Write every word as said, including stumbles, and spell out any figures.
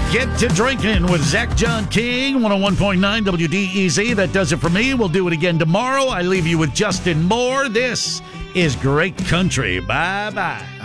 Get to Drinking with Zach John King, one oh one point nine W D E Z. That does it for me. We'll do it again tomorrow. I leave you with Justin Moore. This is Great Country. Bye-bye.